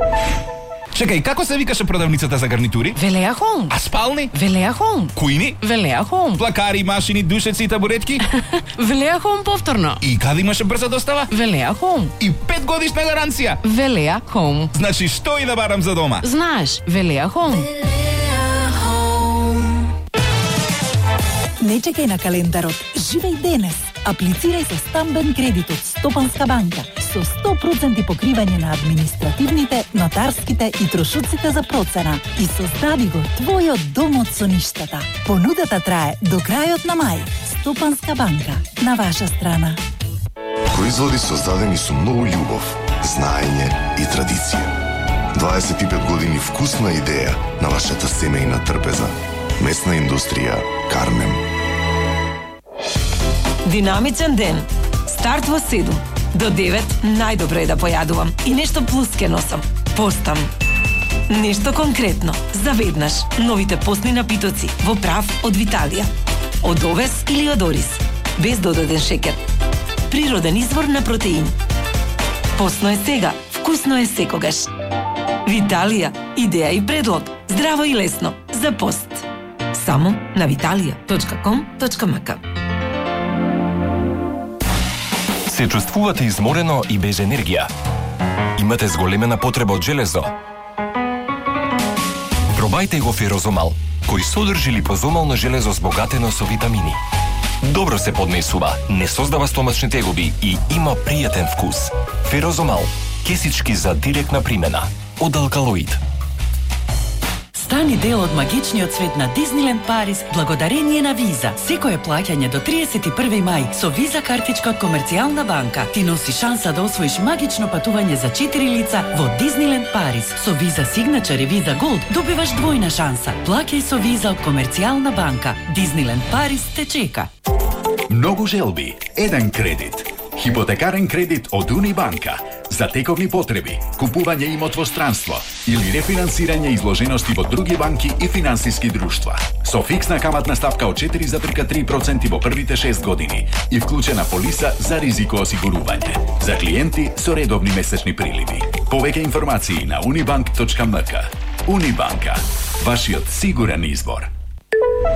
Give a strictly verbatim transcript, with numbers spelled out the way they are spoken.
Чекај, како се викаше продавницата за гарнитури? Велеа Home. А спални? Велеа Home. Кујни? Велеа Home. Плакари, машини, душеци и табуретки? Велеа Home повторно. И каде имаше брза достава? Велеа Home. И пет годишна гаранција? Велеа Home. Значи, што и да барам за дома? Знаеш, Велеа Home. Не чекај на календарот, живеј денес. Аплицирај со стамбен кредит од Стопанска банка со сто проценти покривање на административните, нотарските и трошоците за процена и создади го твојот дом од соништата. Понудата трае до крајот на мај. Стопанска банка, на ваша страна. Производи создадени со многу љубов, знаење и традиција. дваесет и пет години вкусна идеја на вашата семејна трпеза. Месна индустрија Карнем. Динамичен ден. Старт во седум. До девет најдобро е да појадувам и нешто плюс ке носам. Постам. Нешто конкретно. Заведнаш. Новите постни напитоци во прав од Виталија. Од овес или од ориз. Без додаден шеќер. Природен извор на протеин. Постно е сега, вкусно е секогаш. Виталија. Идеја и предлог. Здраво и лесно. За пост. Само на виталија точка ком точка ем ка. Се чувствувате изморено и без енергија? Имате зголемена потреба од железо? Пробајте го Ферозомал, кој содржи липозомално железо збогатено со витамини. Добро се поднесува, не создава стомачни тегоби и има пријатен вкус. Ферозомал, кесички за директна примена, од алкалоид. Стани дел од магичниот свет на Дизниленд Париз благодарение на Виза. Секое плаќање до триесет и први мај со Виза картичка од Комерцијална банка ти носи шанса да освоиш магично патување за четири лица во Дизниленд Париз. Со Виза Сигначар и Виза Голд добиваш двојна шанса. Плаќај со Виза од Комерцијална банка. Дизниленд Париз те чека. Многу желби, еден кредит. Хипотекарен кредит од Унибанка. За тековни потреби, купување имот во странство или рефинансирање изложености во други банки и финансиски друштва. Со фиксна каматна ставка од четири зарез три проценти во првите шест години и вклучена полиса за ризико осигурување. За клиенти со редовни месечни приливи. Повеќе информации на unibank точка ем ка. Унибанка, вашиот сигурен избор.